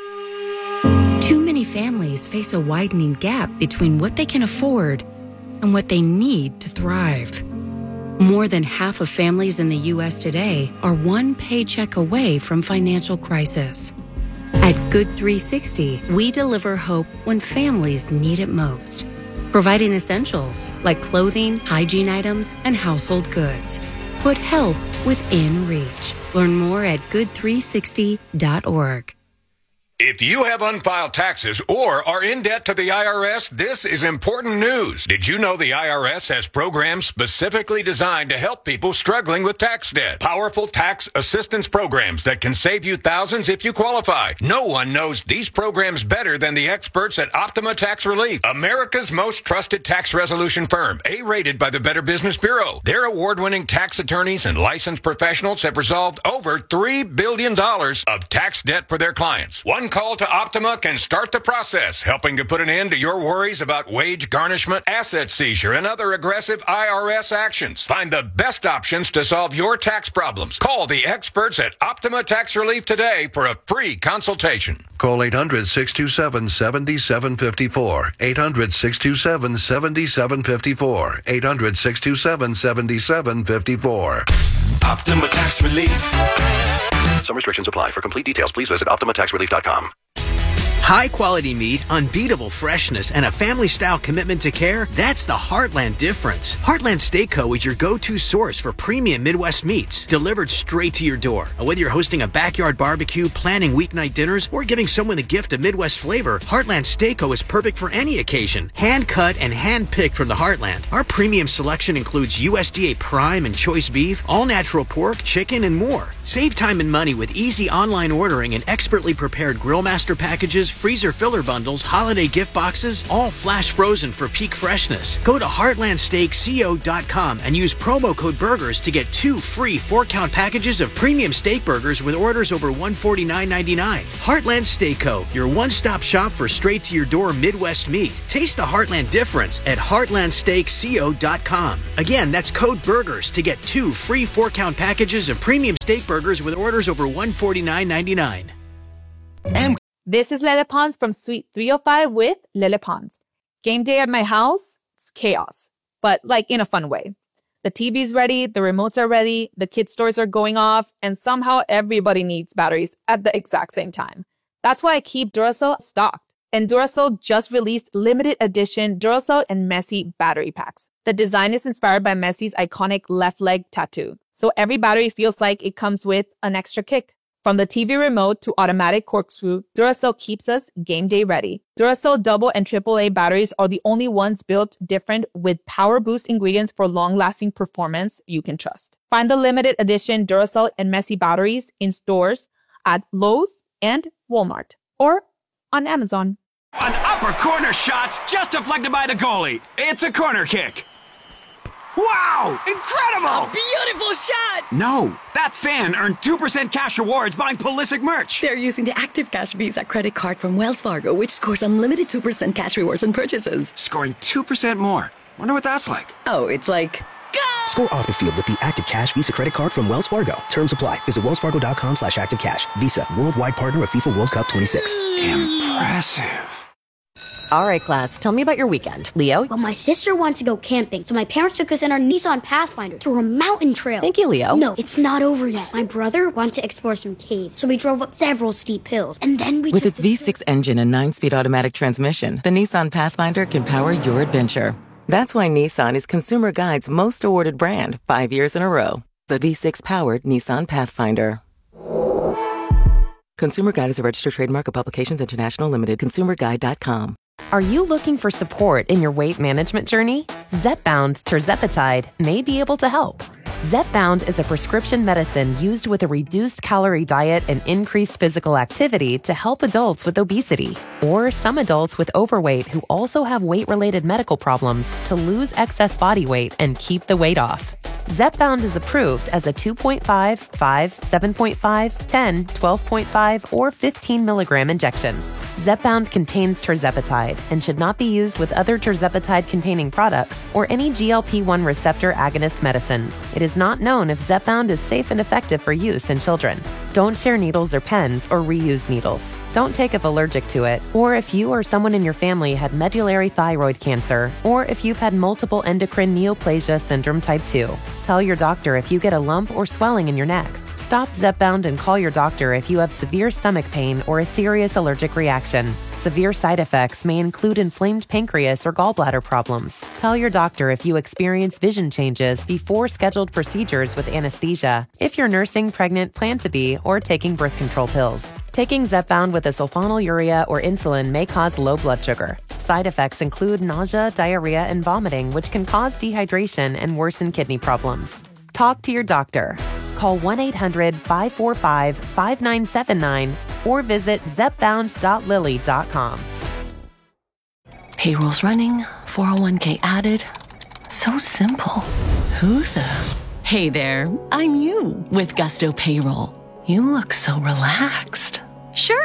Too many families face a widening gap between what they can afford and what they need to thrive. More than half of families in the U S today are one paycheck away from financial crisis. At Good three sixty, we deliver hope when families need it most, providing essentials like clothing, hygiene items, and household goods. Put help within reach. Learn more at good three sixty dot org. If you have unfiled taxes or are in debt to the I R S, this is important news. Did you know the I R S has programs specifically designed to help people struggling with tax debt? Powerful tax assistance programs that can save you thousands if you qualify. No one knows these programs better than the experts at Optima Tax Relief, America's most trusted tax resolution firm, A-rated by the Better Business Bureau. Their award-winning tax attorneys and licensed professionals have resolved over three billion dollars of tax debt for their clients. One One call to Optima can start the process, helping to put an end to your worries about wage garnishment, asset seizure, and other aggressive I R S actions. Find the best options to solve your tax problems. Call the experts at Optima Tax Relief today for a free consultation. Call eight hundred, six two seven, seven seven five four. eight hundred, six two seven, seven seven five four. eight hundred, six two seven, seven seven five four. Optima Tax Relief. Some restrictions apply. For complete details, please visit optima tax relief dot com. High quality meat, unbeatable freshness, and a family style commitment to care, that's the Heartland difference. Heartland Steak Co. is your go-to source for premium Midwest meats, delivered straight to your door. And whether you're hosting a backyard barbecue, planning weeknight dinners, or giving someone a gift of Midwest flavor, Heartland Steak Co. is perfect for any occasion. Hand cut and hand picked from the Heartland. Our premium selection includes U S D A prime and choice beef, all natural pork, chicken, and more. Save time and money with easy online ordering and expertly prepared grill master packages, freezer filler bundles, holiday gift boxes, all flash frozen for peak freshness. Go to heartland steak co dot com and use promo code BURGERS to get two free four-count packages of premium steak burgers with orders over one hundred forty-nine ninety-nine. Heartland Steak Co., your one-stop shop for straight-to-your-door Midwest meat. Taste the Heartland difference at heartland steak co dot com. Again, that's code BURGERS to get two free four-count packages of premium steak burgers with orders over one hundred forty-nine ninety-nine. This is Lele Pons from Suite three oh five with Lele Pons. Game day at my house, it's chaos, but like in a fun way. The T V's ready, the remotes are ready, the kids' toys are going off, and somehow everybody needs batteries at the exact same time. That's why I keep Duracell stocked. And Duracell just released limited edition Duracell and Messi battery packs. The design is inspired by Messi's iconic left leg tattoo. So every battery feels like it comes with an extra kick. From the T V remote to automatic corkscrew, Duracell keeps us game day ready. Duracell double and triple A batteries are the only ones built different with power boost ingredients for long-lasting performance you can trust. Find the limited edition Duracell and Messi batteries in stores at Lowe's and Walmart or on Amazon. An upper corner shot's just deflected by the goalie. It's a corner kick. Wow! Incredible! A beautiful shot! No, that fan earned two percent cash rewards buying Pulisic merch. They're using the Active Cash Visa credit card from Wells Fargo, which scores unlimited two percent cash rewards on purchases. Scoring two percent more. Wonder what that's like. Oh, it's like... Go! Score off the field with the Active Cash Visa credit card from Wells Fargo. Terms apply. Visit wellsfargo.com slash active cash. Visa, worldwide partner of FIFA World Cup twenty-six. Impressive. All right, class, tell me about your weekend. Leo? Well, my sister wanted to go camping, so my parents took us in our Nissan Pathfinder to a mountain trail. Thank you, Leo. No, it's not over yet. My brother wanted to explore some caves, so we drove up several steep hills, and then we With took its V six engine and nine-speed automatic transmission, the Nissan Pathfinder can power your adventure. That's why Nissan is Consumer Guide's most awarded brand five years in a row. The V six-powered Nissan Pathfinder. Consumer Guide is a registered trademark of Publications International Limited. consumer guide dot com. Are you looking for support in your weight management journey? Zepbound Tirzepatide may be able to help. Zepbound is a prescription medicine used with a reduced calorie diet and increased physical activity to help adults with obesity or some adults with overweight who also have weight-related medical problems to lose excess body weight and keep the weight off. Zepbound is approved as a two point five, five, seven point five, ten, twelve point five, or fifteen milligram injection. Zepbound contains tirzepatide and should not be used with other tirzepatide-containing products or any G L P one receptor agonist medicines. It is not known if Zepbound is safe and effective for use in children. Don't share needles or pens or reuse needles. Don't take if allergic to it, or if you or someone in your family had medullary thyroid cancer, or if you've had multiple endocrine neoplasia syndrome type two. Tell your doctor if you get a lump or swelling in your neck. Stop Zepbound and call your doctor if you have severe stomach pain or a serious allergic reaction. Severe side effects may include inflamed pancreas or gallbladder problems. Tell your doctor if you experience vision changes before scheduled procedures with anesthesia, if you're nursing, pregnant, plan to be, or taking birth control pills. Taking Zepbound with a sulfonylurea or insulin may cause low blood sugar. Side effects include nausea, diarrhea, and vomiting, which can cause dehydration and worsen kidney problems. Talk to your doctor. Call one eight hundred, five four five, five nine seven nine or visit zepbound dot lilly dot com. Payroll's running, four oh one k added. So simple. Who the? Hey there, I'm you with Gusto Payroll. You look so relaxed. Sure,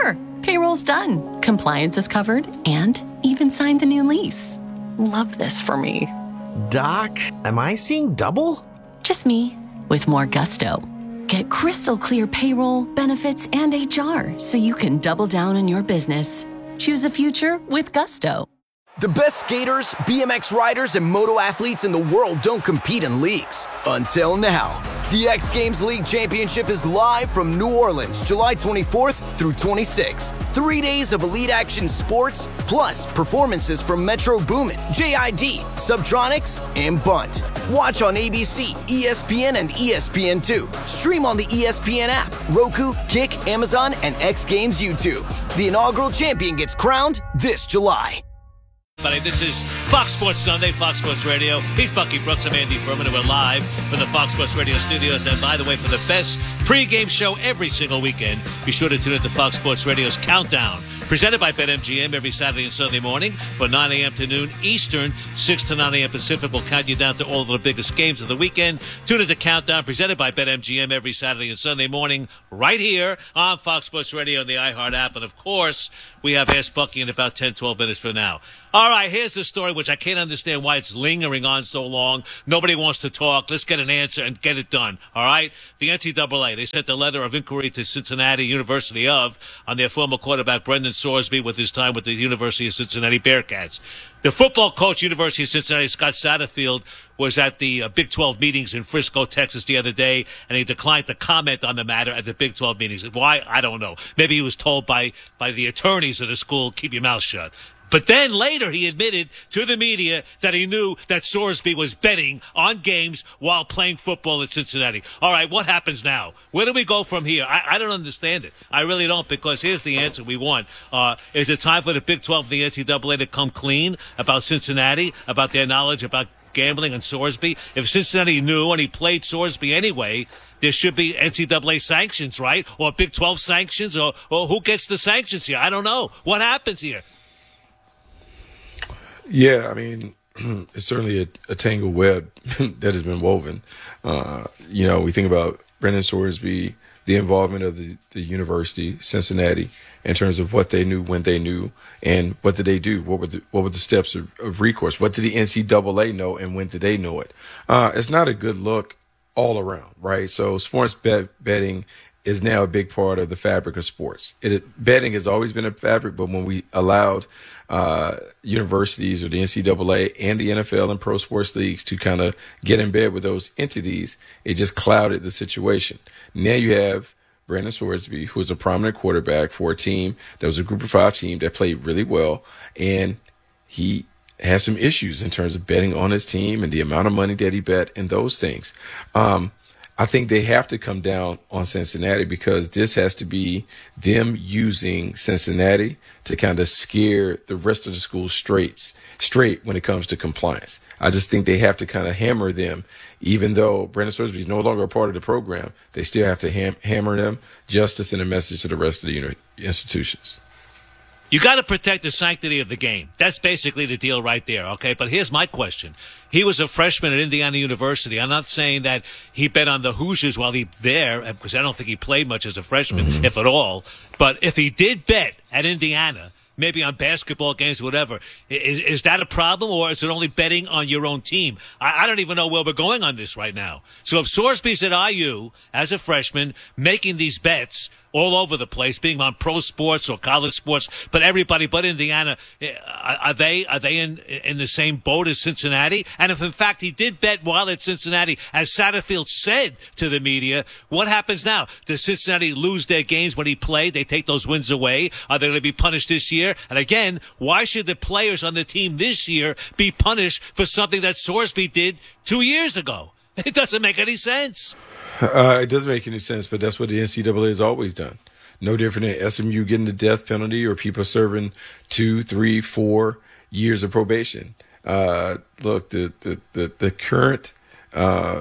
Payroll's done, compliance is covered, and even signed the new lease. Love this for me. Doc, am I seeing double? Just me, with more gusto. Get crystal clear payroll, benefits, and H R so you can double down on your business. Choose a future with gusto. The best skaters, B M X riders, and moto athletes in the world don't compete in leagues. Until now. The X Games League Championship is live from New Orleans, July twenty-fourth through twenty-sixth. Three days of elite action sports, plus performances from Metro Boomin, J I D, Subtronics, and Bunt. Watch on A B C, E S P N, and E S P N two. Stream on the E S P N app, Roku, Kick, Amazon, and X Games YouTube. The inaugural champion gets crowned this July. Buddy, this is Fox Sports Sunday, Fox Sports Radio. He's Bucky Brooks. I'm Andy Furman, and we're live from the Fox Sports Radio studios. And by the way, for the best pregame show every single weekend, be sure to tune in to Fox Sports Radio's Countdown, presented by BetMGM every Saturday and Sunday morning from nine a.m. to noon Eastern, six to nine a.m. Pacific. We'll count you down to all of the biggest games of the weekend. Tune in to Countdown, presented by BetMGM every Saturday and Sunday morning right here on Fox Sports Radio and the iHeart app. And, of course, we have Ask Bucky in about ten, twelve minutes from now. All right, here's the story, which I can't understand why it's lingering on so long. Nobody wants to talk. Let's get an answer and get it done. All right? The N C double A, they sent a letter of inquiry to Cincinnati University of on their former quarterback, Brendan Sorsby, with his time with the University of Cincinnati Bearcats. The football coach, University of Cincinnati, Scott Satterfield, was at the uh, Big twelve meetings in Frisco, Texas the other day, and he declined to comment on the matter at the Big twelve meetings. Why? I don't know. Maybe he was told by, by the attorneys of the school, keep your mouth shut. But then later he admitted to the media that he knew that Sorsby was betting on games while playing football at Cincinnati. All right, what happens now? Where do we go from here? I, I don't understand it. I really don't, because here's the answer we want. Uh, is it time for the Big twelve and the N C double A to come clean about Cincinnati, about their knowledge about gambling and Sorsby? If Cincinnati knew and he played Sorsby anyway, there should be N C double A sanctions, right? Or Big twelve sanctions, or, or who gets the sanctions here? I don't know. What happens here? Yeah, I mean, it's certainly a, a tangled web that has been woven. Uh, you know, we think about Brendan Sorsby, the involvement of the, the university, Cincinnati, in terms of what they knew, when they knew, and what did they do? What were the, what were the steps of, of recourse? What did the N C double A know, and when did they know it? Uh, it's not a good look all around, right? So sports bet, betting is now a big part of the fabric of sports. It, betting has always been a fabric, but when we allowed uh, universities or the N C double A and the N F L and pro sports leagues to kind of get in bed with those entities, it just clouded the situation. Now you have Brandon Sorsby, who was a prominent quarterback for a team that was a group of five team that played really well, and he has some issues in terms of betting on his team and the amount of money that he bet and those things. Um, I think they have to come down on Cincinnati, because this has to be them using Cincinnati to kind of scare the rest of the school straight, straight when it comes to compliance. I just think they have to kind of hammer them. Even though Brandon Sorsby is no longer a part of the program, they still have to ham- hammer them just to send a message to the rest of the uni- institutions. You got to protect the sanctity of the game. That's basically the deal right there, okay? But here's my question. He was a freshman at Indiana University. I'm not saying that he bet on the Hoosiers while he there, because I don't think he played much as a freshman, mm-hmm. if at all. But if he did bet at Indiana, maybe on basketball games, whatever, is, is that a problem, or is it only betting on your own team? I, I don't even know where we're going on this right now. So if Sorsby's at I U as a freshman making these bets all over the place, being on pro sports or college sports, but everybody but Indiana, are they are they in in the same boat as Cincinnati? And if in fact he did bet while at Cincinnati, as Satterfield said to the media, what happens now? Does Cincinnati lose their games when he played? They take those wins away. Are they going to be punished this year? And again, why should the players on the team this year be punished for something that Sorsby did two years ago? It doesn't make any sense. Uh, it doesn't make any sense, but that's what the N C double A has always done. No different than S M U getting the death penalty or people serving two, three, four years of probation. Uh, look, the, the, the, the current uh,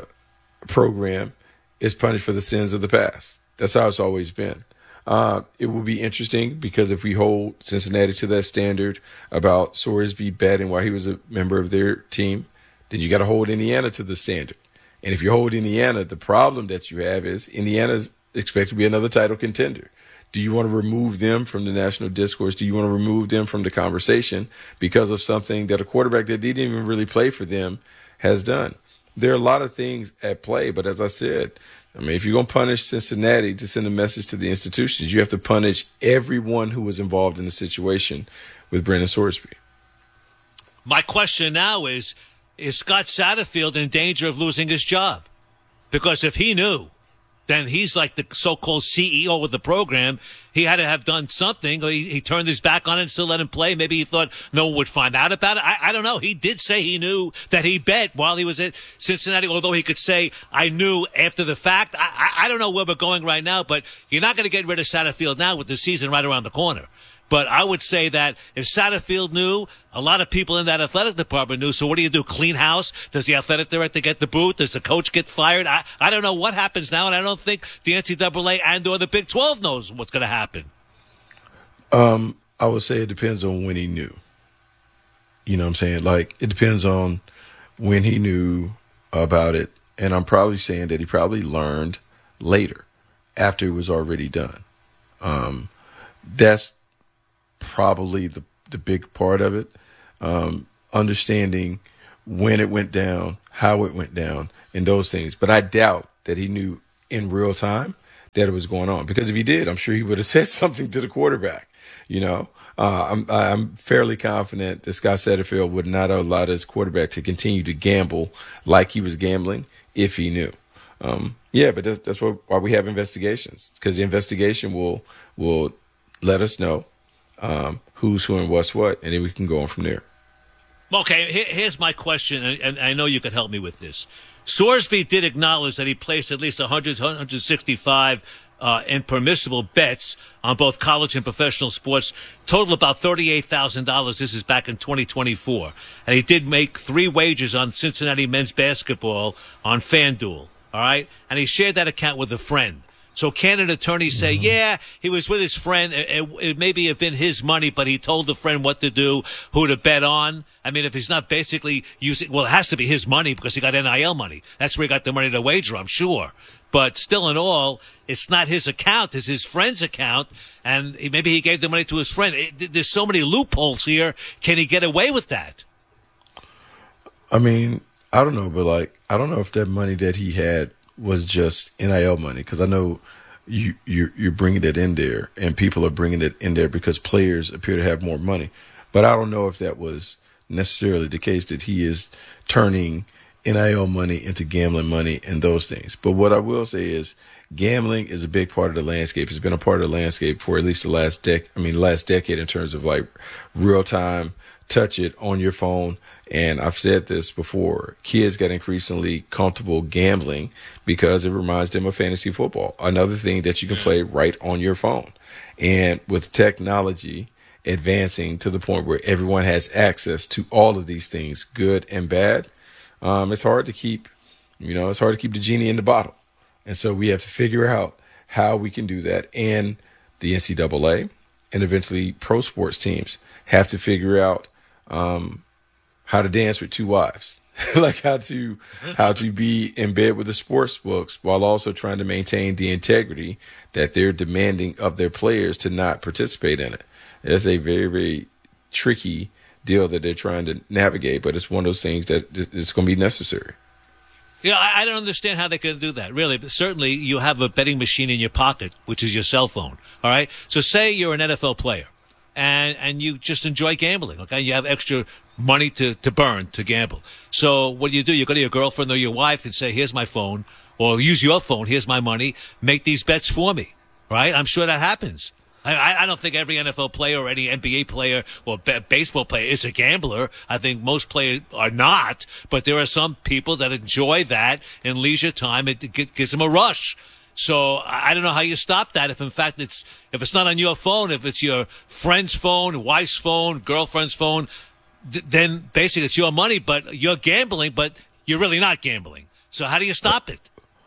program is punished for the sins of the past. That's how it's always been. Uh, it will be interesting, because if we hold Cincinnati to that standard about Sorsby betting while he was a member of their team, then you got to hold Indiana to the standard. And if you hold Indiana, the problem that you have is Indiana's expected to be another title contender. Do you want to remove them from the national discourse? Do you want to remove them from the conversation because of something that a quarterback that didn't even really play for them has done? There are a lot of things at play, but as I said, I mean, if you're going to punish Cincinnati to send a message to the institutions, you have to punish everyone who was involved in the situation with Brendan Sorsby. My question now is, is Scott Satterfield in danger of losing his job? Because if he knew, then he's like the so-called C E O of the program. He had to have done something. Or he, he turned his back on it and still let him play. Maybe he thought no one would find out about it. I, I don't know. He did say he knew that he bet while he was at Cincinnati, although he could say, I knew after the fact. I, I, I don't know where we're going right now, but you're not going to get rid of Satterfield now with the season right around the corner. But I would say that if Satterfield knew, a lot of people in that athletic department knew. So what do you do? Clean house? Does the athletic director get the boot? Does the coach get fired? I, I don't know what happens now, and I don't think the N C double A and or the Big twelve knows what's going to happen. Um, I would say it depends on when he knew. You know what I'm saying? Like, it depends on when he knew about it. And I'm probably saying that he probably learned later, after it was already done. Um, that's probably the, the big part of it. Um, understanding when it went down, how it went down, and those things. But I doubt that he knew in real time that it was going on. Because if he did, I'm sure he would have said something to the quarterback. You know, uh, I'm, I'm fairly confident that Scott Satterfield would not allow his quarterback to continue to gamble like he was gambling if he knew. Um, yeah, but that's, that's what, why we have investigations, because the investigation will will let us know um, who's who and what's what, and then we can go on from there. Okay, here, here's my question, and, and I know you could help me with this. Sorsby did acknowledge that he placed at least one hundred, one hundred sixty-five uh, impermissible bets on both college and professional sports, total about thirty-eight thousand dollars. This is back in twenty twenty-four. And he did make three wagers on Cincinnati men's basketball on FanDuel, all right? And he shared that account with a friend. So can an attorney say, yeah, he was with his friend. It, it, it maybe have been his money, but he told the friend what to do, who to bet on. I mean, if he's not basically using, well, it has to be his money because he got N I L money. That's where he got the money to wager, I'm sure. But still in all, it's not his account. It's his friend's account. And he, maybe he gave the money to his friend. It, there's so many loopholes here. Can he get away with that? I mean, I don't know, but like, I don't know if that money that he had was just N I L money, because I know you, you're, you're bringing it in there, and people are bringing it in there because players appear to have more money. But I don't know if that was necessarily the case, that he is turning N I L money into gambling money and those things. But what I will say is gambling is a big part of the landscape. It's been a part of the landscape for at least the last dec- I mean, last decade in terms of like real time, touch it on your phone. And I've said this before, kids get increasingly comfortable gambling because it reminds them of fantasy football, another thing that you can play right on your phone. And with technology advancing to the point where everyone has access to all of these things, good and bad, um, it's hard to keep, you know, it's hard to keep the genie in the bottle. And so we have to figure out how we can do that. And the N C double A and eventually pro sports teams have to figure out, um, how to dance with two wives, like how to how to be in bed with the sports books while also trying to maintain the integrity that they're demanding of their players to not participate in it. It's a very, very tricky deal that they're trying to navigate, but it's one of those things that it's going to be necessary. You know, I, I don't understand how they can do that, really. But certainly, you have a betting machine in your pocket, which is your cell phone, all right? So say you're an N F L player, and and you just enjoy gambling, okay? You have extra money to, to burn to gamble. So what do you do? You go to your girlfriend or your wife and say, here's my phone, or use your phone, here's my money, make these bets for me, right? I'm sure that happens. I, I don't think every N F L player or any N B A player or b- baseball player is a gambler. I think most players are not, but there are some people that enjoy that in leisure time. It, it gives them a rush. So I don't know how you stop that. If in fact it's, if it's not on your phone, if it's your friend's phone, wife's phone, girlfriend's phone, th- then basically it's your money, but you're gambling, but you're really not gambling. So how do you stop it?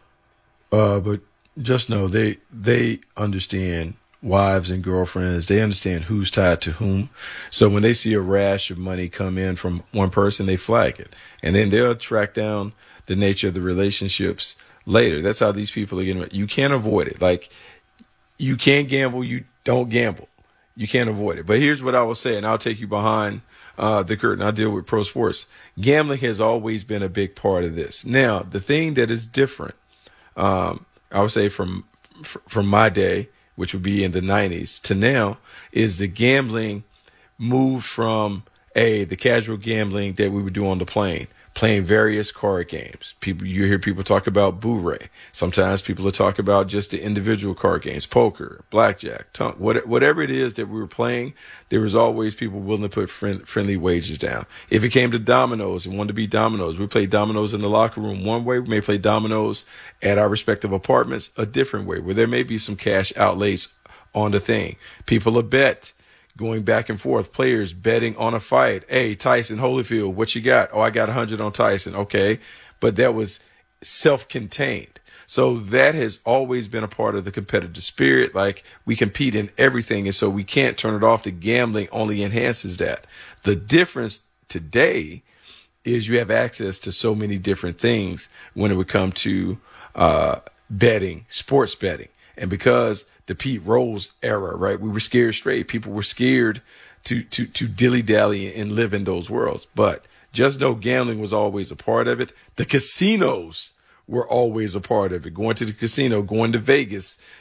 Uh, but just know they, they understand wives and girlfriends. They understand who's tied to whom. So when they see a rash of money come in from one person, they flag it. And then they'll track down the nature of the relationships later. That's how these people are getting. You can't avoid it. Like, you can't gamble. You don't gamble. You can't avoid it. But here's what I will say, and I'll take you behind uh, the curtain. I deal with pro sports. Gambling has always been a big part of this. Now, the thing that is different, um, I would say from from my day, which would be in the nineties, to now, is the gambling moved from a the casual gambling that we would do on the plane, playing various card games. People, you hear people talk about Boo-Ray. Sometimes people will talk about just the individual card games, poker, blackjack, tongue, what, whatever it is that we were playing. There was always people willing to put friend, friendly wagers down. If it came to dominoes and wanted to be dominoes, we played dominoes in the locker room one way. We may play dominoes at our respective apartments a different way, where there may be some cash outlays on the thing. People will bet. Going back and forth, players betting on a fight. Hey, Tyson Holyfield, what you got? Oh, I got one hundred on Tyson. Okay. But that was self-contained. So that has always been a part of the competitive spirit. Like, we compete in everything, and so we can't turn it off. The gambling only enhances that. The difference today is you have access to so many different things when it would come to uh, betting, sports betting. And because the Pete Rose era, right? We were scared straight. People were scared to to to dilly-dally and live in those worlds. But just know gambling was always a part of it. The casinos were always a part of it. Going to the casino, going to Vegas,